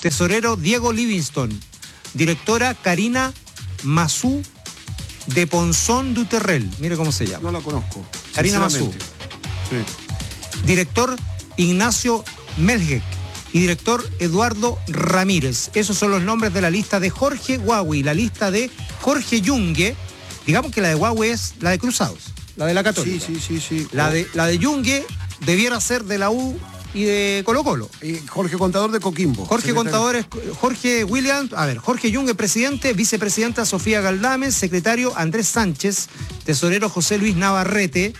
Tesorero Diego Livingston. Directora Karina Mazú de Ponzón Duterrel. Mire cómo se llama. No la conozco. Karina Mazú. Sí. Director Ignacio Melgek. Y director Eduardo Ramírez. Esos son los nombres de la lista de Jorge Huawei. La lista de Jorge Yungue. Digamos que la de Huawei es la de Cruzados, la de la Católica. Sí. La de Yungue debiera ser de la U y de Colo Colo. Jorge Contador de Coquimbo. Jorge Contador es Jorge Williams, Jorge Yungue, presidente, vicepresidenta Sofía Galdames, secretario Andrés Sánchez, tesorero José Luis Navarrete,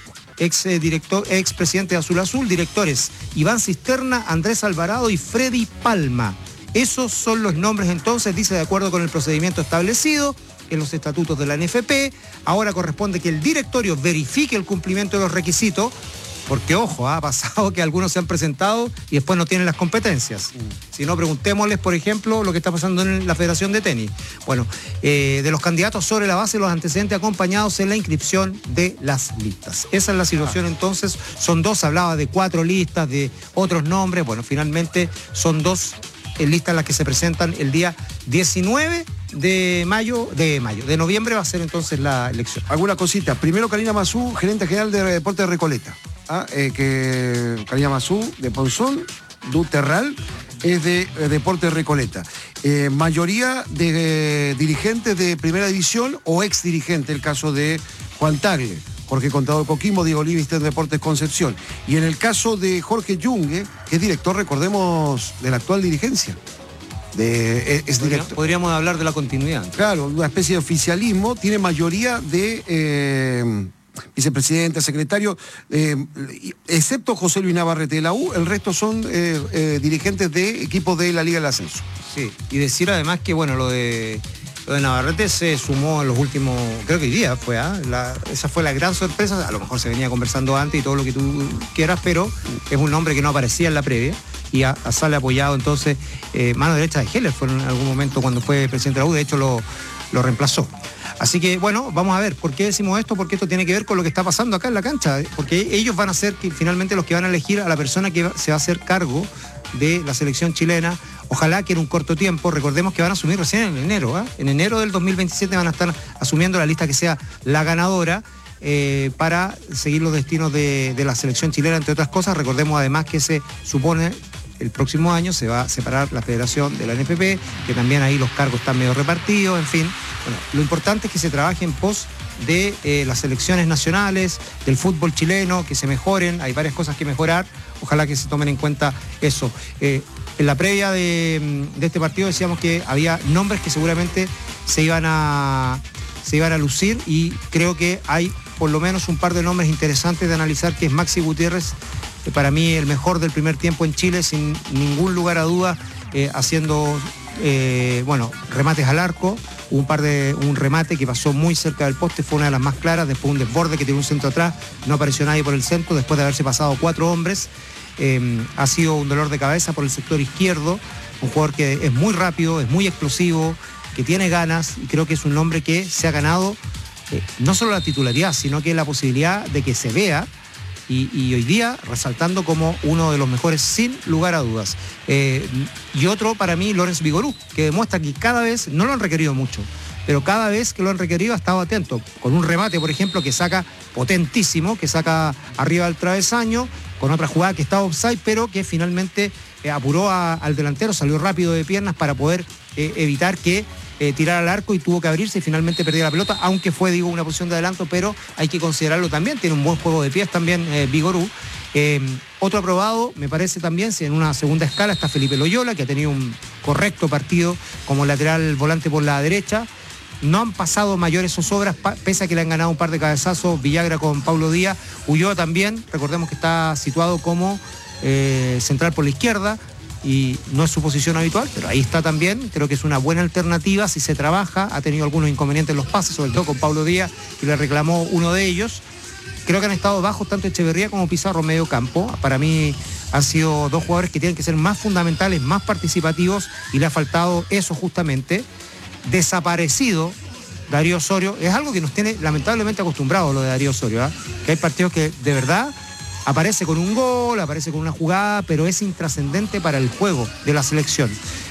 ex presidente de Azul Azul, directores Iván Cisterna, Andrés Alvarado y Freddy Palma. Esos son los nombres entonces, dice, de acuerdo con el procedimiento establecido en los estatutos de la NFP. Ahora corresponde que el directorio verifique el cumplimiento de los requisitos, porque ojo, ha pasado que algunos se han presentado y después no tienen las competencias. Si no, preguntémosles, por ejemplo, lo que está pasando en la Federación de Tenis. Bueno, de los candidatos sobre la base de los antecedentes acompañados en la inscripción de las listas. Esa es la situación entonces. Son 2, hablaba de 4 listas, de otros nombres. Bueno, finalmente son 2 listas las que se presentan el día 19 de noviembre va a ser entonces la elección. Alguna cosita. Primero, Karina Mazú, gerente general de Deportes de Recoleta. Que Karina Mazú, de Ponzón, Duterral, es de Deportes Recoleta. Mayoría de dirigentes de primera división o ex dirigente, el caso de Juan Tagle, Jorge Contador Coquimbo, Diego Livingston de Deportes Concepción. Y en el caso de Jorge Yungue, que es director, recordemos, de la actual dirigencia. Podríamos hablar de la continuidad. Claro, una especie de oficialismo, tiene mayoría de vicepresidente, secretario, excepto José Luis Navarrete de la U, el resto son dirigentes de equipos de la Liga del Ascenso. Sí, y decir además que, bueno, lo de Navarrete se sumó en los últimos, creo que hoy día fue, esa fue la gran sorpresa. A lo mejor se venía conversando antes y todo lo que tú quieras, pero es un nombre que no aparecía en la previa y sale apoyado entonces, mano derecha de Heller fue en algún momento cuando fue presidente de la U, de hecho lo reemplazó. Así que, bueno, vamos a ver, ¿por qué decimos esto? Porque esto tiene que ver con lo que está pasando acá en la cancha, porque ellos van a ser finalmente los que van a elegir a la persona que se va a hacer cargo de la selección chilena. Ojalá que en un corto tiempo, recordemos que van a asumir recién en enero, en enero del 2027 van a estar asumiendo la lista que sea la ganadora para seguir los destinos de la selección chilena, entre otras cosas. Recordemos además que se supone el próximo año se va a separar la federación de la NFP, que también ahí los cargos están medio repartidos, en fin. Bueno, lo importante es que se trabaje en pos de las selecciones nacionales, del fútbol chileno, que se mejoren, hay varias cosas que mejorar, ojalá que se tomen en cuenta eso. En la previa de este partido decíamos que había nombres que seguramente se iban a lucir y creo que hay por lo menos un par de nombres interesantes de analizar, que es Maxi Gutiérrez, para mí el mejor del primer tiempo en Chile, sin ningún lugar a duda, haciendo remates al arco, un remate que pasó muy cerca del poste, fue una de las más claras, después un desborde que tiene un centro atrás, no apareció nadie por el centro, después de haberse pasado 4 hombres, ha sido un dolor de cabeza por el sector izquierdo, un jugador que es muy rápido, es muy explosivo, que tiene ganas, y creo que es un hombre que se ha ganado no solo la titularidad, sino que la posibilidad de que se vea, y hoy día resaltando como uno de los mejores sin lugar a dudas. Y otro para mí, Lorenz Vigorú, que demuestra que cada vez, no lo han requerido mucho, pero cada vez que lo han requerido ha estado atento, con un remate, por ejemplo, que saca potentísimo, que saca arriba del travesaño, con otra jugada que estaba offside, pero que finalmente apuró al delantero, salió rápido de piernas para poder evitar que tirara al arco y tuvo que abrirse y finalmente perdió la pelota, aunque fue, una posición de adelanto, pero hay que considerarlo también, tiene un buen juego de pies también Vigorú. Otro aprobado, me parece también, si en una segunda escala está Felipe Loyola, que ha tenido un correcto partido como lateral volante por la derecha. No han pasado mayores zozobras, pese a que le han ganado un par de cabezazos, Villagra con Paulo Díaz. Ulloa también, recordemos que está situado como central por la izquierda, y no es su posición habitual, pero ahí está también, creo que es una buena alternativa si se trabaja. Ha tenido algunos inconvenientes en los pases, sobre todo con Paulo Díaz, que le reclamó uno de ellos. Creo que han estado bajos tanto Echeverría como Pizarro medio campo. Para mí han sido 2 jugadores que tienen que ser más fundamentales, más participativos, y le ha faltado eso justamente. Desaparecido Darío Osorio, es algo que nos tiene lamentablemente acostumbrados, lo de Darío Osorio, que hay partidos que de verdad aparece con un gol, aparece con una jugada, pero es intrascendente para el juego de la selección.